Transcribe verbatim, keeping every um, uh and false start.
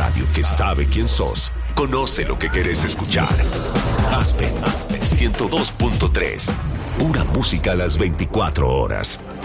radio que sabe quién sos, conoce lo que querés escuchar. Aspen ciento dos punto tres. Pura música a las veinticuatro horas.